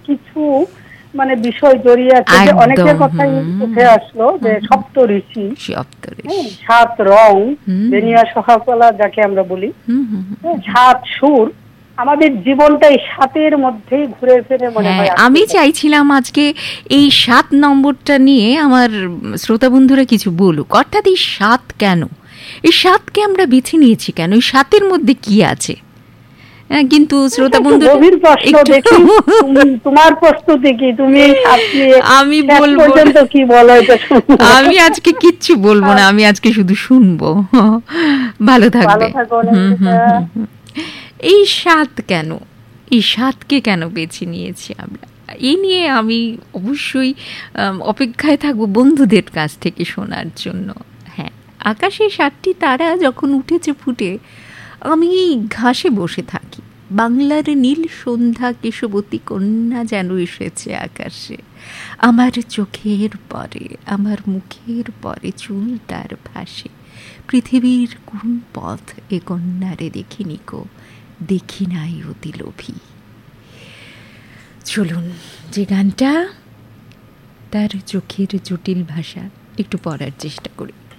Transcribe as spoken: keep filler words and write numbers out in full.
কিছু মানে বিষয় জড়িয়ে আছে, যে অনেকের কথাই উঠে আসলো যে সপ্ত ঋষি, সাত রং, বেনিয়া সহাকলা যাকে আমরা বলি, সাত সুর, আমাদের জীবনটাই সাতের মধ্যেই ঘুরে ফিরে মনে হয়। আমি চাইছিলাম আজকে এই সাত নম্বরটা নিয়ে আমার শ্রোতা বন্ধুরা কিছু বলুক, অর্থাৎ এই সাত কেন, এই সাতকে আমরা বেছে নিয়েছি কেন, এই সাতের মধ্যে কি আছে। কিন্তু শ্রোতা বন্ধু, তোমার প্রস্তুতি কি, তুমি আমি বলবো কি বলো, আমি আজকে কিচ্ছু বলবো না, আমি আজকে শুধু শুনবো। ভালো থাকবে। এই সাত কেন, এই সাতকে কেন বেছে নিয়েছি আমরা, এই নিয়ে আমি অবশ্যই অপেক্ষায় থাকবো বন্ধুদের কাছ থেকে শোনার জন্য। হ্যাঁ, আকাশে সাতটি তারা যখন উঠেছে ফুটে, আমি এই ঘাসে বসে থাকি, বাংলার নীল সন্ধ্যা কেশবতী কন্যা যেন এসেছে আকাশে, আমার চোখের পরে, আমার মুখের পরে চুল তার ভাসে, পৃথিবীর কোন পথ এ কন্যারে দেখিনি কো, দেখি নাই অতি লোভী। চলুন যে গানটা, তার চোখের জটিল ভাষা একটু পড়ার চেষ্টা করি।